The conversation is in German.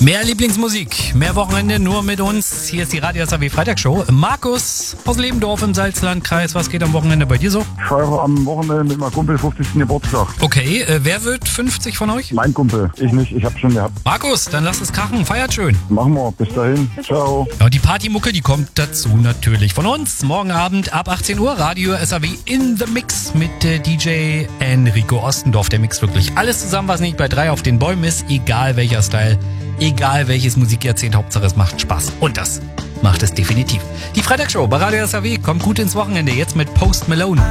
Mehr Lieblingsmusik, mehr Wochenende nur mit uns. Hier ist die Radio SAW Freitagsshow. Markus aus Lebendorf im Salzlandkreis. Was geht am Wochenende bei dir so? Ich feiere am Wochenende mit meinem Kumpel 50. Geburtstag. Okay, wer wird 50 von euch? Mein Kumpel. Ich nicht, ich hab's schon gehabt. Markus, dann lasst es krachen. Feiert schön. Machen wir. Bis dahin. Ciao. Ja, und die Partymucke, die kommt dazu natürlich von uns. Morgen Abend ab 18 Uhr Radio SAW in the Mix mit DJ Enrico Ostendorf. Der mixt wirklich alles zusammen, was nicht bei 3 auf den Bäumen ist. Egal welcher Style, egal welches Musikjahrzehnt. Hauptsache es macht Spaß. Und das macht es definitiv. Die Freitagsshow bei Radio SAW kommt gut ins Wochenende. Jetzt mit Post Malone.